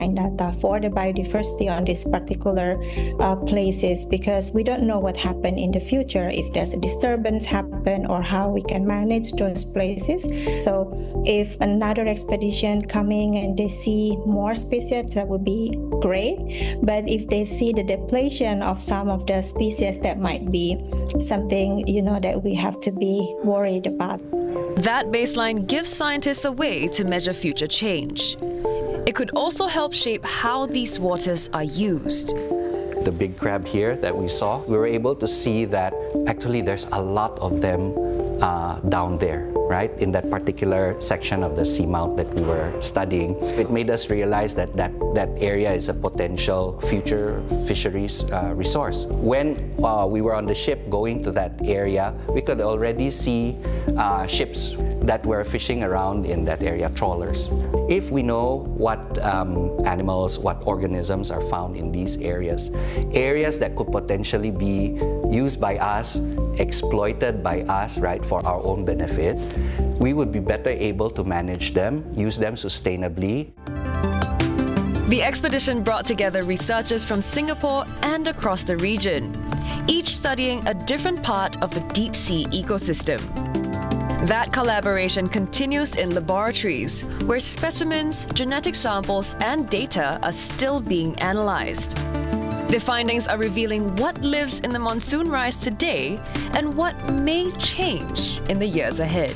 data for the biodiversity on these particular places, because we don't know what happened in the future, if there's a disturbance happen or how we can manage those places. So if another expedition coming and they see more species, that would be great. But if they see the depletion of some of the species, that might be something, that we have to be worried about. That baseline gives scientists a way to measure future change. It could also help shape how these waters are used. The big crab here that we saw, we were able to see that actually there's a lot of them down there, right? In that particular section of the seamount that we were studying. It made us realize that that area is a potential future fisheries resource. When we were on the ship going to that area, we could already see ships that were fishing around in that area, trawlers. If we know what animals, what organisms are found in these areas that could potentially be used by us, exploited by us, right, for our own benefit, we would be better able to manage them, use them sustainably. The expedition brought together researchers from Singapore and across the region, each studying a different part of the deep sea ecosystem. That collaboration continues in laboratories, where specimens, genetic samples, and data are still being analyzed. The findings are revealing what lives in the monsoon rise today and what may change in the years ahead.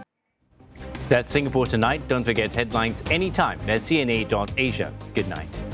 That's Singapore Tonight. Don't forget headlines anytime at cna.asia. Good night.